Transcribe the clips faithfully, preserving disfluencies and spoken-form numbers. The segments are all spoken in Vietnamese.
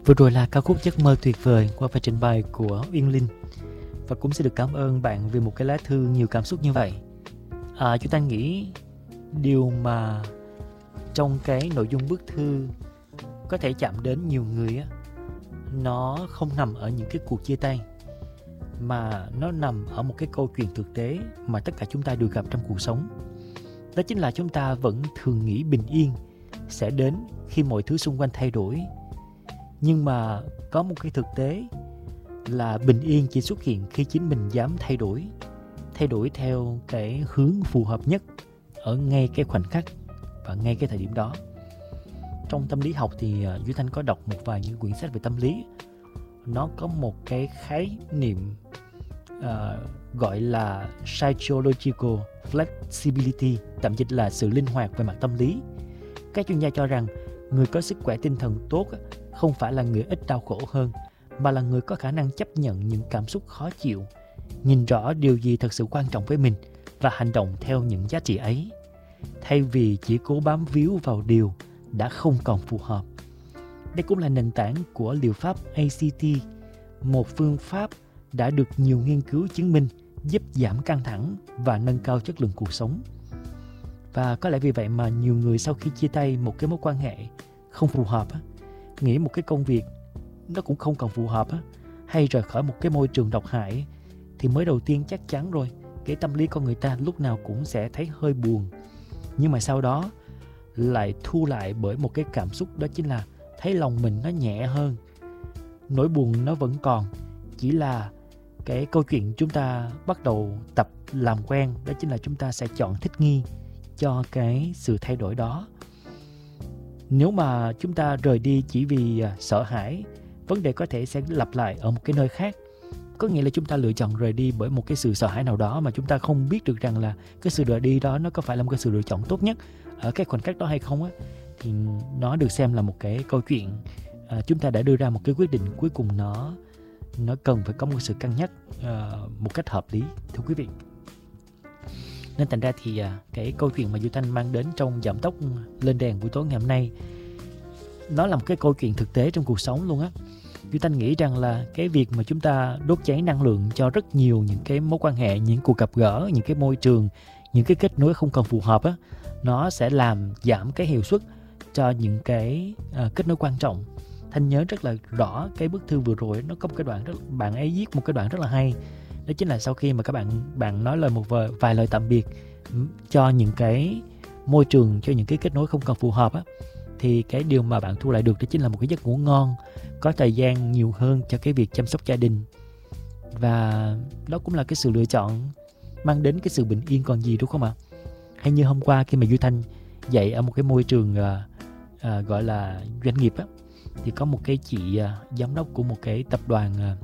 Vừa rồi là ca khúc Giấc mơ tuyệt vời qua phần trình bày của Uyên Linh. Và cũng xin được cảm ơn bạn vì một cái lá thư nhiều cảm xúc như vậy. À, chúng ta nghĩ điều mà trong cái nội dung bức thư có thể chạm đến nhiều người á, nó không nằm ở những cái cuộc chia tay, mà nó nằm ở một cái câu chuyện thực tế mà tất cả chúng ta đều gặp trong cuộc sống. Đó chính là chúng ta vẫn thường nghĩ bình yên sẽ đến khi mọi thứ xung quanh thay đổi. Nhưng mà có một cái thực tế là bình yên chỉ xuất hiện khi chính mình dám thay đổi. Thay đổi theo cái hướng phù hợp nhất ở ngay cái khoảnh khắc và ngay cái thời điểm đó. Trong tâm lý học thì Duy Thanh có đọc một vài những quyển sách về tâm lý. Nó có một cái khái niệm uh, gọi là psychological flexibility, tạm dịch là sự linh hoạt về mặt tâm lý. Các chuyên gia cho rằng người có sức khỏe tinh thần tốt không phải là người ít đau khổ hơn, mà là người có khả năng chấp nhận những cảm xúc khó chịu, nhìn rõ điều gì thật sự quan trọng với mình và hành động theo những giá trị ấy, thay vì chỉ cố bám víu vào điều đã không còn phù hợp. Đây cũng là nền tảng của liệu pháp a xê tê, một phương pháp đã được nhiều nghiên cứu chứng minh giúp giảm căng thẳng và nâng cao chất lượng cuộc sống. Và có lẽ vì vậy mà nhiều người sau khi chia tay một cái mối quan hệ không phù hợp, nghĩ một cái công việc nó cũng không còn phù hợp, hay rời khỏi một cái môi trường độc hại, thì mới đầu tiên chắc chắn rồi, cái tâm lý con người ta lúc nào cũng sẽ thấy hơi buồn. Nhưng mà sau đó lại thu lại bởi một cái cảm xúc, đó chính là thấy lòng mình nó nhẹ hơn. Nỗi buồn nó vẫn còn, chỉ là cái câu chuyện chúng ta bắt đầu tập làm quen, đó chính là chúng ta sẽ chọn thích nghi cho cái sự thay đổi đó. Nếu mà chúng ta rời đi chỉ vì sợ hãi, vấn đề có thể sẽ lặp lại ở một cái nơi khác. Có nghĩa là chúng ta lựa chọn rời đi bởi một cái sự sợ hãi nào đó mà chúng ta không biết được rằng là cái sự rời đi đó nó có phải là một cái sự lựa chọn tốt nhất ở cái khoảnh khắc đó hay không á. Thì nó được xem là một cái câu chuyện à, chúng ta đã đưa ra một cái quyết định, cuối cùng nó nó cần phải có một sự cân nhắc à, một cách hợp lý, thưa quý vị. Nên thành ra thì à, cái câu chuyện mà Duy Thanh mang đến trong Giảm Tốc Lên Đèn buổi tối ngày hôm nay, nó là một cái câu chuyện thực tế trong cuộc sống luôn á. Duy Thanh nghĩ rằng là cái việc mà chúng ta đốt cháy năng lượng cho rất nhiều những cái mối quan hệ, những cuộc gặp gỡ, những cái môi trường, những cái kết nối không còn phù hợp á, nó sẽ làm giảm cái hiệu suất cho những cái à, kết nối quan trọng. Thanh nhớ rất là rõ cái bức thư vừa rồi, nó có một cái đoạn rất, bạn ấy viết một cái đoạn rất là hay. Đó chính là sau khi mà các bạn bạn nói lời một vài, vài lời tạm biệt cho những cái môi trường, cho những cái kết nối không còn phù hợp á, thì cái điều mà bạn thu lại được đó chính là một cái giấc ngủ ngon, có thời gian nhiều hơn cho cái việc chăm sóc gia đình. Và đó cũng là cái sự lựa chọn mang đến cái sự bình yên còn gì, đúng không ạ? Hay như hôm qua khi mà Duy Thanh dạy ở một cái môi trường à, à, gọi là doanh nghiệp á, thì có một cái chị à, giám đốc của một cái tập đoàn à,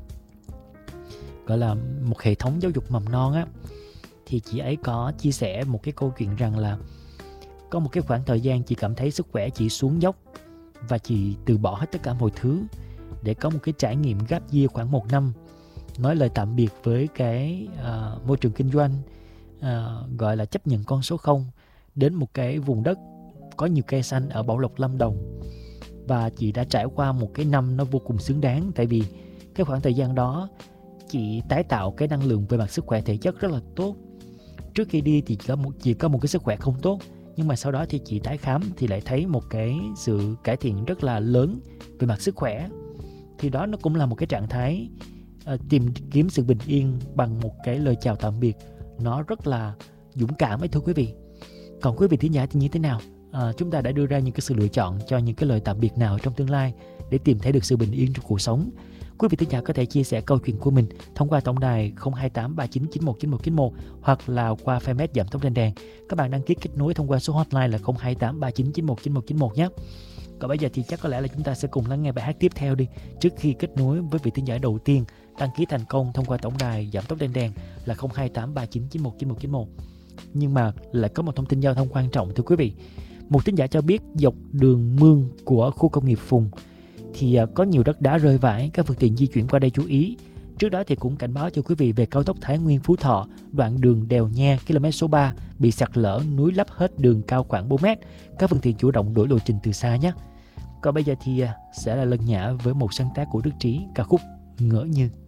gọi là một hệ thống giáo dục mầm non á, thì chị ấy có chia sẻ một cái câu chuyện rằng là có một cái khoảng thời gian chị cảm thấy sức khỏe chị xuống dốc và chị từ bỏ hết tất cả mọi thứ để có một cái trải nghiệm gap year khoảng một năm, nói lời tạm biệt với cái uh, môi trường kinh doanh, uh, gọi là chấp nhận con số không, đến một cái vùng đất có nhiều cây xanh ở Bảo Lộc, Lâm Đồng. Và chị đã trải qua một cái năm nó vô cùng xứng đáng, tại vì cái khoảng thời gian đó chị tái tạo cái năng lượng về mặt sức khỏe thể chất rất là tốt. Trước khi đi thì chỉ có một, chỉ có một cái sức khỏe không tốt, nhưng mà sau đó thì chị tái khám thì lại thấy một cái sự cải thiện rất là lớn về mặt sức khỏe. Thì đó nó cũng là một cái trạng thái uh, tìm kiếm sự bình yên bằng một cái lời chào tạm biệt, nó rất là dũng cảm ấy, thưa quý vị. Còn quý vị thính giả thì như thế nào? À, chúng ta đã đưa ra những cái sự lựa chọn cho những cái lời tạm biệt nào trong tương lai để tìm thấy được sự bình yên trong cuộc sống? Quý vị thính giả có thể chia sẻ câu chuyện của mình thông qua tổng đài không hai tám ba chín chín một chín một chín một hoặc là qua fanpage Giảm Tốc Lên Đèn. Các bạn đăng ký kết nối thông qua số hotline là không hai tám ba chín chín một chín một chín một nhé. Còn bây giờ thì chắc có lẽ là chúng ta sẽ cùng lắng nghe bài hát tiếp theo đi, trước khi kết nối với vị thính giả đầu tiên đăng ký thành công thông qua tổng đài Giảm Tốc Lên Đèn là không hai tám ba chín chín một chín một chín một. Nhưng mà lại có một thông tin giao thông quan trọng, thưa quý vị. Một thính giả cho biết dọc đường mương của khu công nghiệp Phùng thì có nhiều đất đá rơi vãi, các phương tiện di chuyển qua đây chú ý. Trước đó thì cũng cảnh báo cho quý vị về cao tốc Thái Nguyên Phú Thọ, đoạn đường Đèo Nha km số ba bị sạt lở, núi lấp hết đường cao khoảng bốn mét. Các phương tiện chủ động đổi lộ trình từ xa nhé. Còn bây giờ thì sẽ là Lân Nhã với một sáng tác của Đức Trí, ca khúc Ngỡ Như.